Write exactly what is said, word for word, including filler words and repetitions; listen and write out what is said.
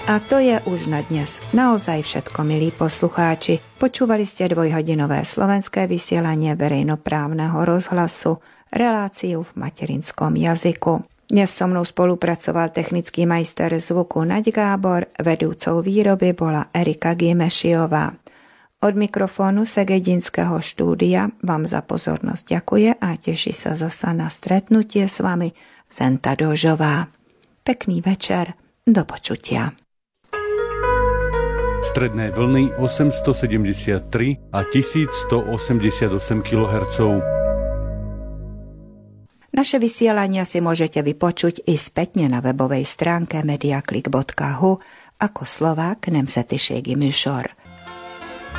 A to je už na dnes naozaj všetko, milí poslucháči. Počúvali ste dvojhodinové slovenské vysielanie verejnoprávneho rozhlasu, reláciu v materinskom jazyku. Dnes so mnou spolupracoval technický majster zvuku Naď Gábor, vedúcou výroby bola Erika Gimešiová. Od mikrofónu Segedinského štúdia vám za pozornosť ďakuje a teší sa zasa na stretnutie s vami Zenta Dožová. Pekný večer, do počutia. Stredné vlny osemstosedemdesiattri a tisícstoosemdesiatosem kilohertzov. Naše vysielania si môžete vypočuť i spätne na webovej stránke mediaclick bodka hu ako Slovák nemzetiségi műsor.